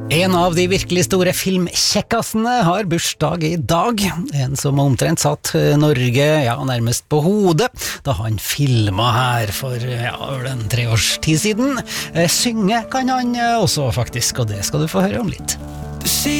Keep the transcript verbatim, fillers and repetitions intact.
En av de virkelig store filmkjekkasene har bursdag i dag. En som omtrent satt Norge ja, nærmest på hodet da han filmet her for ja, en tre års tid siden. Synge kan han også faktisk, og det skal du få høre om litt.